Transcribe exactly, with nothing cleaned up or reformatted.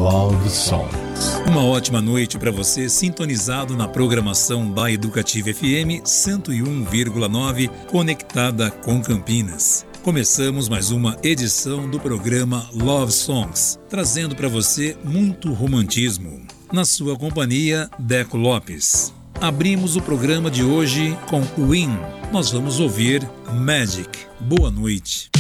Love Songs. Uma ótima noite para você, sintonizado na programação da Educativa F M cento e um vírgula nove, conectada com Campinas. Começamos mais uma edição do programa Love Songs, trazendo para você muito romantismo. Na sua companhia, Deco Lopes. Abrimos o programa de hoje com Queen. Nós vamos ouvir Magic. Boa noite.